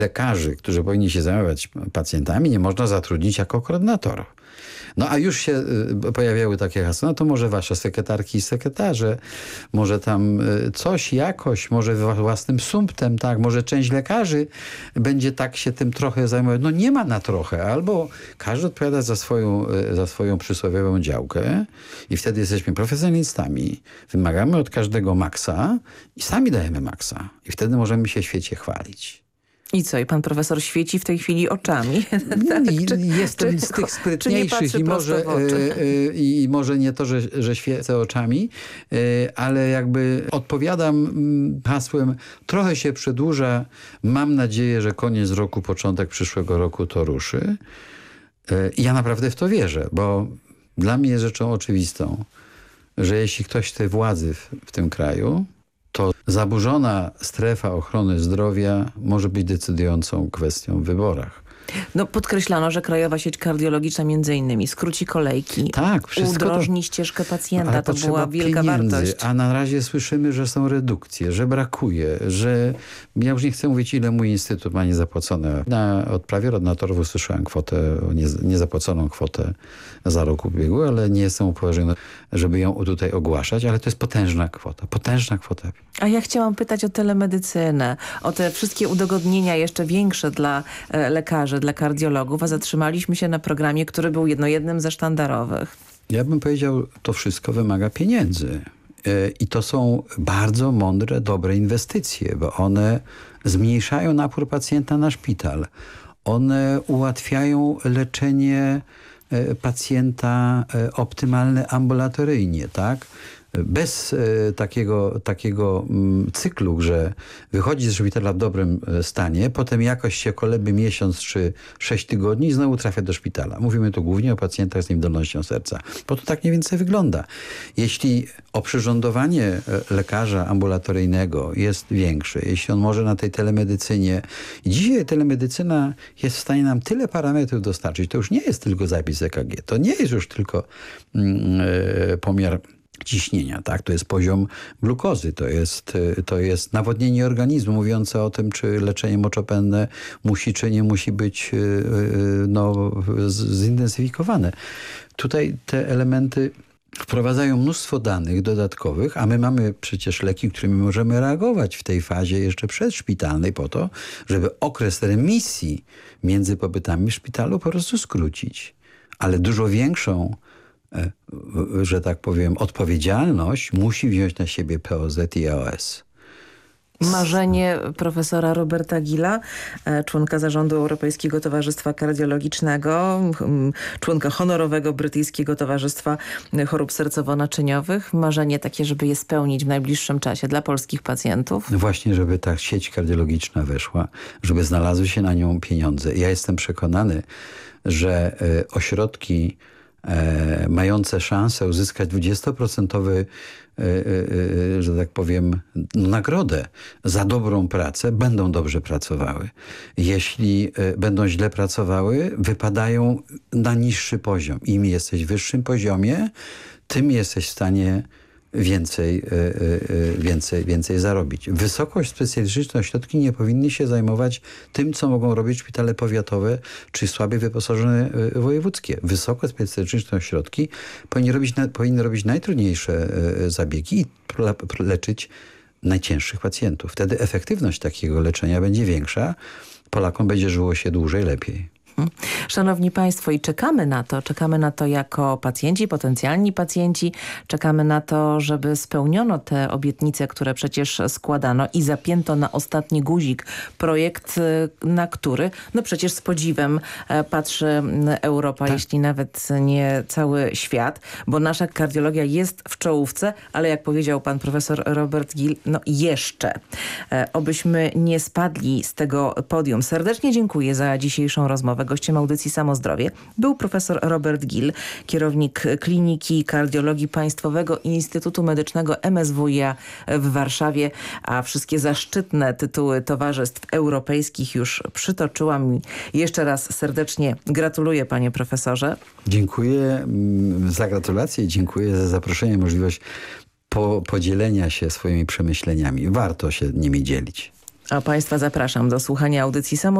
lekarzy, którzy powinni się zajmować pacjentami, nie można zatrudnić jako koordynatorów. No a już się pojawiały takie hasła, no to może wasze sekretarki i sekretarze, może tam coś jakoś, może własnym sumptem, tak, może część lekarzy będzie tak się tym trochę zajmować. No nie ma na trochę, albo każdy odpowiada za swoją przysłowiową działkę i wtedy jesteśmy profesjonalistami, wymagamy od każdego maksa i sami dajemy maksa i wtedy możemy się w świecie chwalić. I co? I pan profesor świeci w tej chwili oczami? Tak, jestem z tych sprytniejszych i może nie to, że świecę oczami, ale jakby odpowiadam hasłem trochę się przedłuża. Mam nadzieję, że koniec roku, początek przyszłego roku to ruszy. I ja naprawdę w to wierzę, bo dla mnie jest rzeczą oczywistą, że jeśli ktoś chce władzy w tym kraju, to zaburzona strefa ochrony zdrowia może być decydującą kwestią w wyborach. No podkreślano, że Krajowa Sieć Kardiologiczna między innymi skróci kolejki, tak, udrożni ścieżkę pacjenta. Ale to była wielka wartość. A na razie słyszymy, że są redukcje, że brakuje, że ja już nie chcę mówić, ile mój instytut ma niezapłacone. Na odprawie ordinatorów usłyszałem kwotę, niezapłaconą kwotę za rok ubiegły, ale nie jestem upoważniony, żeby ją tutaj ogłaszać, ale to jest potężna kwota. A ja chciałam pytać o telemedycynę, o te wszystkie udogodnienia jeszcze większe dla lekarzy, dla kardiologów, a zatrzymaliśmy się na programie, który był jednym ze sztandarowych. Ja bym powiedział, to wszystko wymaga pieniędzy. I to są bardzo mądre, dobre inwestycje, bo one zmniejszają napór pacjenta na szpital. One ułatwiają leczenie pacjenta optymalne ambulatoryjnie, tak? Bez takiego cyklu, że wychodzi z szpitala w dobrym stanie, potem jakoś się koleby miesiąc czy 6 tygodni i znowu trafia do szpitala. Mówimy tu głównie o pacjentach z niewydolnością serca, bo to tak mniej więcej wygląda. Jeśli oprzyrządowanie lekarza ambulatoryjnego jest większe, jeśli on może na tej telemedycynie... I dzisiaj telemedycyna jest w stanie nam tyle parametrów dostarczyć. To już nie jest tylko zapis EKG, to nie jest już tylko pomiar ciśnienia, tak? To jest poziom glukozy, to jest nawodnienie organizmu mówiące o tym, czy leczenie moczopędne musi, czy nie musi być zintensyfikowane. Tutaj te elementy wprowadzają mnóstwo danych dodatkowych, a my mamy przecież leki, którymi możemy reagować w tej fazie jeszcze przedszpitalnej po to, żeby okres remisji między pobytami w szpitalu po prostu skrócić. Ale dużo większą, że tak powiem, odpowiedzialność musi wziąć na siebie POZ i AOS. Marzenie profesora Roberta Gilla, członka zarządu Europejskiego Towarzystwa Kardiologicznego, członka honorowego Brytyjskiego Towarzystwa Chorób Sercowo-Naczyniowych. Marzenie takie, żeby je spełnić w najbliższym czasie dla polskich pacjentów. Właśnie, żeby ta sieć kardiologiczna weszła, żeby znalazły się na nią pieniądze. Ja jestem przekonany, że ośrodki mające szansę uzyskać 20% że tak powiem, nagrodę za dobrą pracę, będą dobrze pracowały. Jeśli będą źle pracowały, wypadają na niższy poziom. Im jesteś w wyższym poziomie, tym jesteś w stanie więcej zarobić. Wysoko specjalistyczne ośrodki nie powinny się zajmować tym, co mogą robić szpitale powiatowe czy słabiej wyposażone wojewódzkie. Wysoko specjalistyczne ośrodki powinny robić najtrudniejsze zabiegi i leczyć najcięższych pacjentów. Wtedy efektywność takiego leczenia będzie większa. Polakom będzie żyło się dłużej, lepiej. Szanowni Państwo, i czekamy na to jako pacjenci, potencjalni pacjenci, czekamy na to, żeby spełniono te obietnice, które przecież składano i zapięto na ostatni guzik projekt, na który przecież z podziwem patrzy Europa, tak, jeśli nawet nie cały świat, bo nasza kardiologia jest w czołówce, ale jak powiedział pan profesor Robert Gill, jeszcze. Obyśmy nie spadli z tego podium. Serdecznie dziękuję za dzisiejszą rozmowę. Gościem audycji Samozdrowie był profesor Robert Gill, kierownik Kliniki Kardiologii Państwowego Instytutu Medycznego MSWiA w Warszawie, a wszystkie zaszczytne tytuły towarzystw europejskich już przytoczyłam. Jeszcze raz serdecznie gratuluję, panie profesorze. Dziękuję za gratulacje i dziękuję za zaproszenie, możliwość podzielenia się swoimi przemyśleniami. Warto się nimi dzielić. A Państwa zapraszam do słuchania audycji